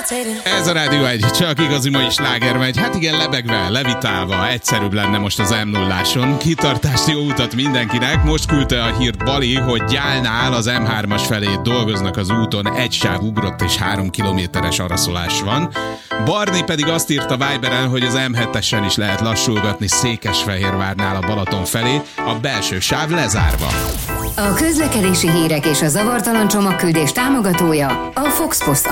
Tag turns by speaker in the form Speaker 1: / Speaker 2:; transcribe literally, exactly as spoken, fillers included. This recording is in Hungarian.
Speaker 1: Ez a Rádió egy, csak igazi mai sláger megy. Hát igen, lebegve, levitálva, egyszerűbb lenne most az em nulláson. Kitartást, jó utat mindenkinek. Most küldte a hírt Bali, hogy Gyálnál az em hármas felé dolgoznak az úton, egy sáv ugrott és három kilométeres araszolás van. Barni pedig azt írta Viberen, hogy az em hetesen is lehet lassulgatni Székesfehérvárnál a Balaton felé, a belső sáv lezárva.
Speaker 2: A közlekedési hírek és a zavartalan csomagküldés támogatója a Fox Post